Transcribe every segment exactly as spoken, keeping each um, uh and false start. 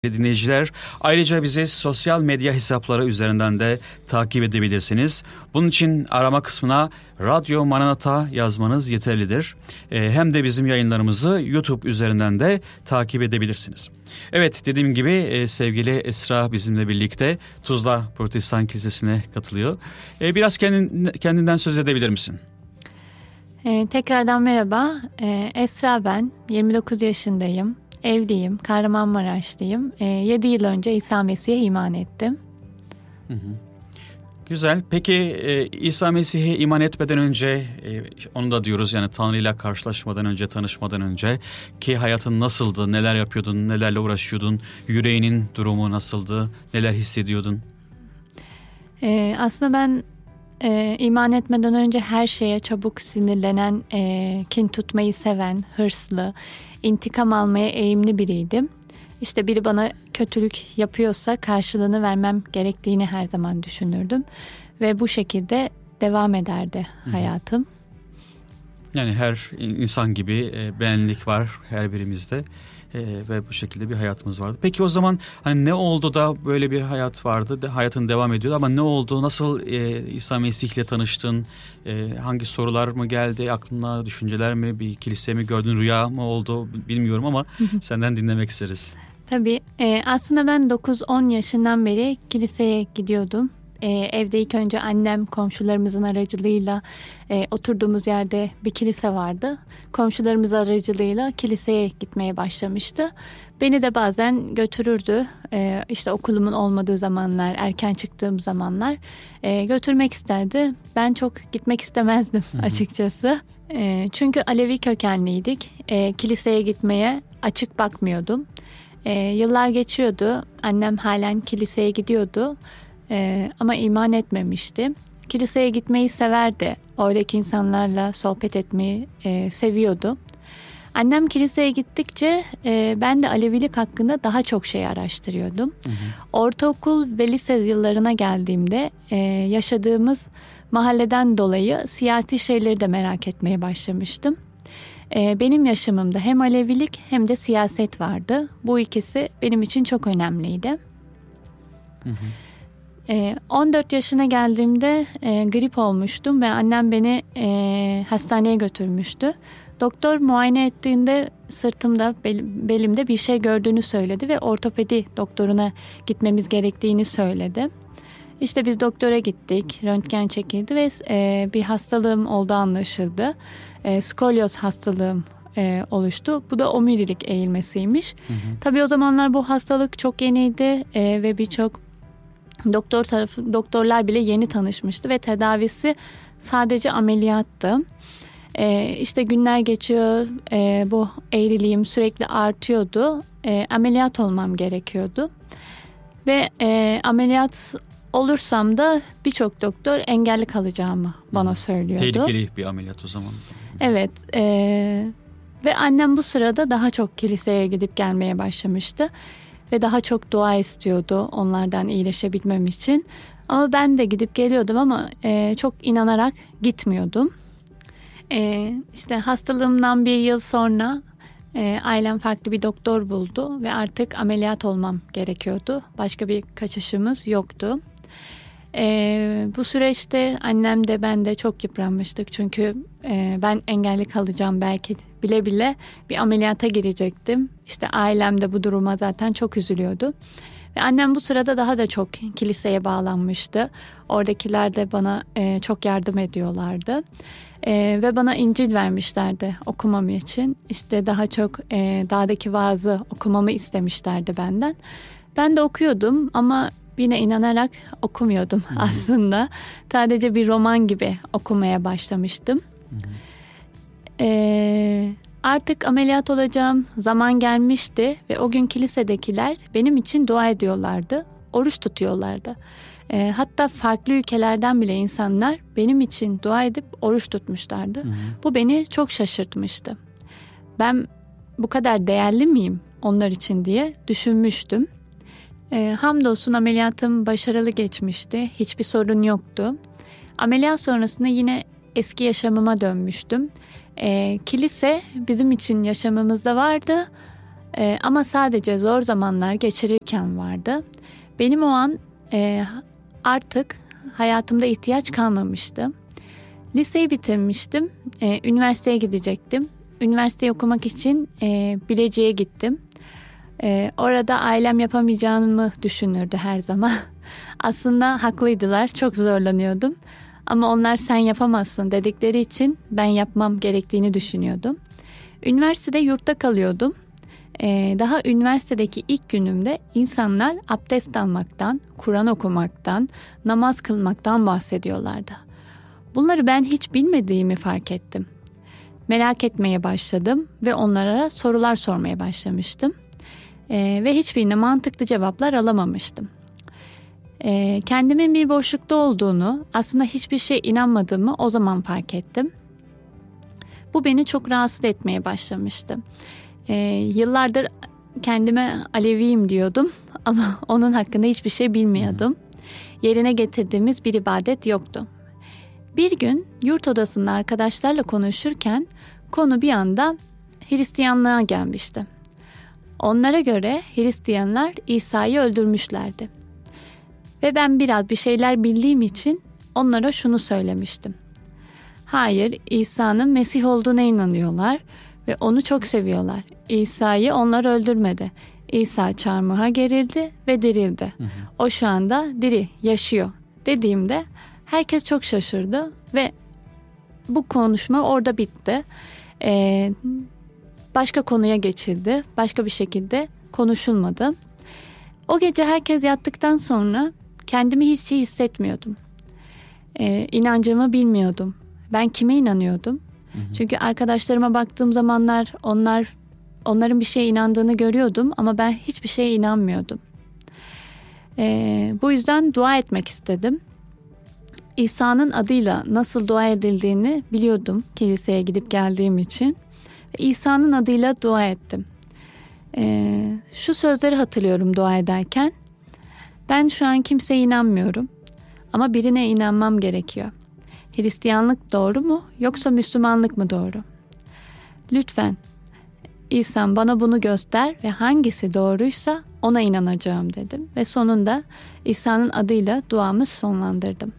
Dinleyiciler, ayrıca bizi sosyal medya hesapları üzerinden de takip edebilirsiniz. Bunun için arama kısmına Radyo Maranata yazmanız yeterlidir. Ee, hem de bizim yayınlarımızı YouTube üzerinden de takip edebilirsiniz. Evet, dediğim gibi e, sevgili Esra bizimle birlikte Tuzla Protestan Kilisesi'ne katılıyor. E, biraz kendin, kendinden söz edebilir misin? Ee, tekrardan merhaba. Ee, Esra ben, yirmi dokuz yaşındayım. Evliyim, Kahramanmaraşlıyım. E, yedi yıl önce İsa Mesih'e iman ettim. Hı hı. Güzel. Peki e, İsa Mesih'e iman etmeden önce, e, onu da diyoruz yani Tanrı'yla karşılaşmadan önce, tanışmadan önce ki hayatın nasıldı, neler yapıyordun, nelerle uğraşıyordun, yüreğinin durumu nasıldı, neler hissediyordun? E, aslında ben e, iman etmeden önce her şeye çabuk sinirlenen, e, kin tutmayı seven, hırslı, intikam almaya eğimli biriydim. İşte biri bana kötülük yapıyorsa karşılığını vermem gerektiğini her zaman düşünürdüm. Ve bu şekilde devam ederdi hayatım. Yani her insan gibi e, benlik var her birimizde. Ee, ve bu şekilde bir hayatımız vardı. Peki o zaman hani ne oldu da böyle bir hayat vardı, de, hayatın devam ediyordu ama ne oldu? Nasıl e, İsa Mesih'le tanıştın? E, hangi sorular mı geldi aklına, düşünceler mi, bir kilise mi gördün, rüya mı oldu bilmiyorum ama senden dinlemek isteriz. Tabii e, aslında ben dokuz on yaşından beri kiliseye gidiyordum. Ee, evde ilk önce annem komşularımızın aracılığıyla e, oturduğumuz yerde bir kilise vardı. Komşularımız aracılığıyla kiliseye gitmeye başlamıştı. Beni de bazen götürürdü. Ee, işte okulumun olmadığı zamanlar, erken çıktığım zamanlar e, götürmek isterdi. Ben çok gitmek istemezdim açıkçası. E, çünkü Alevi kökenliydik. E, kiliseye gitmeye açık bakmıyordum. E, yıllar geçiyordu. Annem halen kiliseye gidiyordu. Ee, ama iman etmemişti. Kiliseye gitmeyi severdi. Oradaki insanlarla sohbet etmeyi e, seviyordu. Annem kiliseye gittikçe e, ben de Alevilik hakkında daha çok şey araştırıyordum. Hı hı. Ortaokul ve lise yıllarına geldiğimde e, yaşadığımız mahalleden dolayı siyasi şeyleri de merak etmeye başlamıştım. E, benim yaşamımda hem Alevilik hem de siyaset vardı. Bu ikisi benim için çok önemliydi. Hı hı. on dört yaşına geldiğimde e, grip olmuştum ve annem beni e, hastaneye götürmüştü. Doktor muayene ettiğinde sırtımda, bel, belimde bir şey gördüğünü söyledi ve ortopedi doktoruna gitmemiz gerektiğini söyledi. İşte biz doktora gittik, röntgen çekildi ve e, bir hastalığım olduğu anlaşıldı. E, skolyoz hastalığım e, oluştu. Bu da omurilik eğilmesiymiş. Hı hı. Tabii o zamanlar bu hastalık çok yeniydi e, ve birçok Doktor tarafı, doktorlar bile yeni tanışmıştı ve tedavisi sadece ameliyattı. Ee, işte günler geçiyor, ee, bu eğriliğim sürekli artıyordu. Ee, ameliyat olmam gerekiyordu. Ve e, ameliyat olursam da birçok doktor engelli kalacağımı bana söylüyordu. Tehlikeli bir ameliyat o zaman. Evet. E, ve annem bu sırada daha çok kiliseye gidip gelmeye başlamıştı. Ve daha çok dua istiyordu onlardan iyileşebilmem için. Ama ben de gidip geliyordum ama e, çok inanarak gitmiyordum. E, işte hastalığımdan bir yıl sonra e, ailem farklı bir doktor buldu ve artık ameliyat olmam gerekiyordu. Başka bir kaçışımız yoktu. E, bu süreçte annem de ben de çok yıpranmıştık. Çünkü e, ben engelli kalacağım belki bile bile bir ameliyata girecektim. İşte ailem de bu duruma zaten çok üzülüyordu. Ve annem bu sırada daha da çok kiliseye bağlanmıştı. Oradakiler de bana e, çok yardım ediyorlardı. E, ve bana İncil vermişlerdi okumam için. İşte daha çok e, dağdaki vaazı okumamı istemişlerdi benden. Ben de okuyordum ama yine inanarak okumuyordum Hı-hı. aslında. Sadece bir roman gibi okumaya başlamıştım. Ee, artık ameliyat olacağım zaman gelmişti ve o gün kilisedekiler benim için dua ediyorlardı. Oruç tutuyorlardı. Ee, hatta farklı ülkelerden bile insanlar benim için dua edip oruç tutmuşlardı. Hı-hı. Bu beni çok şaşırtmıştı. Ben bu kadar değerli miyim onlar için diye düşünmüştüm. E, hamdolsun ameliyatım başarılı geçmişti. Hiçbir sorun yoktu. Ameliyat sonrasında yine eski yaşamıma dönmüştüm. E, kilise bizim için yaşamımızda vardı E, ama sadece zor zamanlar geçirirken vardı. Benim o an e, artık hayatımda ihtiyaç kalmamıştı. Liseyi bitirmiştim. E, üniversiteye gidecektim. Üniversiteyi okumak için e, Bilecik'e gittim. E, orada ailem yapamayacağımı düşünürdü her zaman. Aslında haklıydılar. Çok zorlanıyordum. Ama onlar sen yapamazsın dedikleri için ben yapmam gerektiğini düşünüyordum. Üniversitede yurtta kalıyordum. Ee, daha üniversitedeki ilk günümde insanlar abdest almaktan, Kur'an okumaktan, namaz kılmaktan bahsediyorlardı. Bunları ben hiç bilmediğimi fark ettim. Merak etmeye başladım ve onlara sorular sormaya başlamıştım. Ee, ve hiçbirine mantıklı cevaplar alamamıştım. Ee, kendimin bir boşlukta olduğunu, aslında hiçbir şeye inanmadığımı o zaman fark ettim. Bu beni çok rahatsız etmeye başlamıştı. Ee, yıllardır kendime Aleviyim diyordum ama onun hakkında hiçbir şey bilmiyordum. Yerine getirdiğimiz bir ibadet yoktu. Bir gün yurt odasında arkadaşlarla konuşurken konu bir anda Hristiyanlığa gelmişti. Onlara göre Hristiyanlar İsa'yı öldürmüşlerdi. Ve ben biraz bir şeyler bildiğim için onlara şunu söylemiştim. Hayır, İsa'nın Mesih olduğuna inanıyorlar ve onu çok seviyorlar. İsa'yı onlar öldürmedi. İsa çarmıha gerildi ve dirildi. Hı hı. O şu anda diri, yaşıyor dediğimde herkes çok şaşırdı ve bu konuşma orada bitti. Ee, başka konuya geçildi. Başka bir şekilde konuşulmadı. O gece herkes yattıktan sonra kendimi hiç iyi hissetmiyordum. Ee, inancımı bilmiyordum. Ben kime inanıyordum? Hı hı. Çünkü arkadaşlarıma baktığım zamanlar onlar onların bir şeye inandığını görüyordum ama ben hiçbir şeye inanmıyordum. Ee, bu yüzden dua etmek istedim. İsa'nın adıyla nasıl dua edildiğini biliyordum kiliseye gidip geldiğim için. İsa'nın adıyla dua ettim. Ee, şu sözleri hatırlıyorum dua ederken. Ben şu an kimseye inanmıyorum ama birine inanmam gerekiyor. Hristiyanlık doğru mu yoksa Müslümanlık mı doğru? Lütfen İsa bana bunu göster ve hangisi doğruysa ona inanacağım dedim. Ve sonunda İsa'nın adıyla duamı sonlandırdım.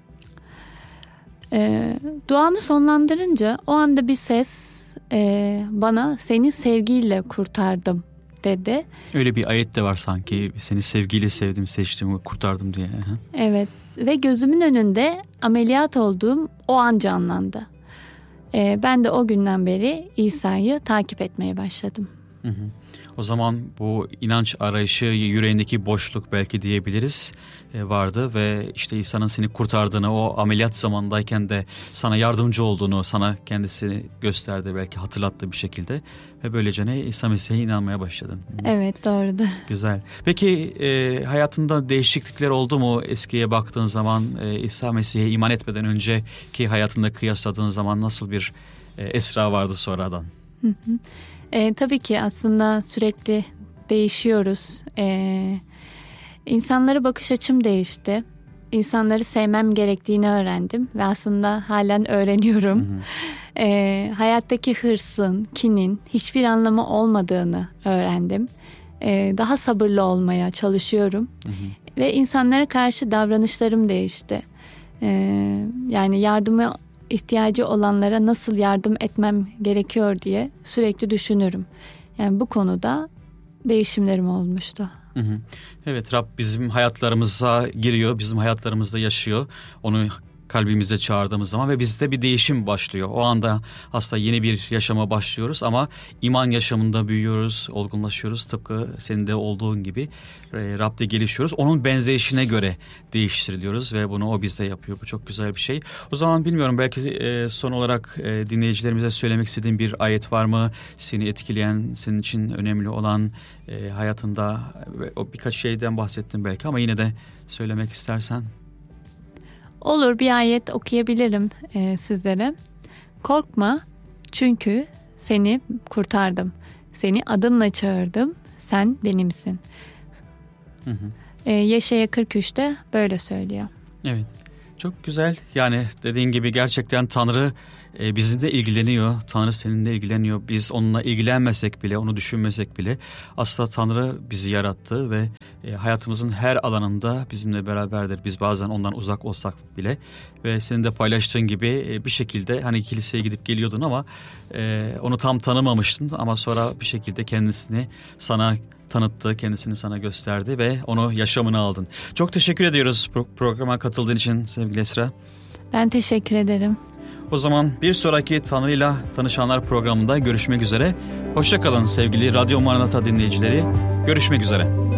Ee, duamı sonlandırınca o anda bir ses e, bana seni sevgiyle kurtardım dedi. Öyle bir ayet de var sanki, seni sevgiyle sevdim, seçtim, kurtardım diye. Evet ve gözümün önünde ameliyat olduğum o an canlandı. Ee, ben de o günden beri İsa'yı takip etmeye başladım. Hı hı. O zaman bu inanç arayışı, yüreğindeki boşluk belki diyebiliriz e, vardı ve işte İsa'nın seni kurtardığını, o ameliyat zamandayken de sana yardımcı olduğunu sana kendisi gösterdi, belki hatırlattı bir şekilde ve böylece ne İsa Mesih'e inanmaya başladın. Evet, doğrudur. Güzel. Peki e, hayatında değişiklikler oldu mu eskiye baktığın zaman, e, İsa Mesih'e iman etmeden önceki hayatında kıyasladığın zaman nasıl bir e, Esra vardı sonradan? Hı hı. E, tabii ki aslında sürekli değişiyoruz. E, insanlara bakış açım değişti. İnsanları sevmem gerektiğini öğrendim ve aslında halen öğreniyorum. Hı hı. E, hayattaki hırsın, kinin hiçbir anlamı olmadığını öğrendim. E, daha sabırlı olmaya çalışıyorum. Hı hı. Ve insanlara karşı davranışlarım değişti. E, yani yardıma ihtiyacı olanlara nasıl yardım etmem gerekiyor diye sürekli düşünürüm. Yani bu konuda değişimlerim olmuştu. Hı hı. Evet, Rab bizim hayatlarımıza giriyor, bizim hayatlarımızda yaşıyor. Onu kalbimize çağırdığımız zaman ve bizde bir değişim başlıyor. O anda aslında yeni bir yaşama başlıyoruz ama iman yaşamında büyüyoruz, olgunlaşıyoruz. Tıpkı senin de olduğun gibi e, Rab'de gelişiyoruz. Onun benzeyişine göre değiştiriliyoruz ve bunu o bizde yapıyor. Bu çok güzel bir şey. O zaman bilmiyorum, belki e, son olarak e, dinleyicilerimize söylemek istediğin bir ayet var mı? Seni etkileyen, senin için önemli olan e, hayatında o birkaç şeyden bahsettin belki ama yine de söylemek istersen. Olur, bir ayet okuyabilirim e, sizlere. Korkma çünkü seni kurtardım. Seni adımla çağırdım. Sen benimsin. Hı hı. E, Yeşaya kırk üçte böyle söylüyor. Evet. Çok güzel. Yani dediğin gibi gerçekten Tanrı e, bizimle ilgileniyor. Tanrı seninle ilgileniyor. Biz onunla ilgilenmesek bile, onu düşünmesek bile aslında Tanrı bizi yarattı ve e, hayatımızın her alanında bizimle beraberdir. Biz bazen ondan uzak olsak bile ve senin de paylaştığın gibi e, bir şekilde hani kiliseye gidip geliyordun ama e, onu tam tanımamıştın ama sonra bir şekilde kendisini sana tanıttı, kendisini sana gösterdi ve onu yaşamına aldın. Çok teşekkür ediyoruz pro- programa katıldığın için sevgili Esra. Ben teşekkür ederim. O zaman bir sonraki Tanrı'yla Tanışanlar programında görüşmek üzere. Hoşça kalın sevgili Radyo Maranata dinleyicileri. Görüşmek üzere.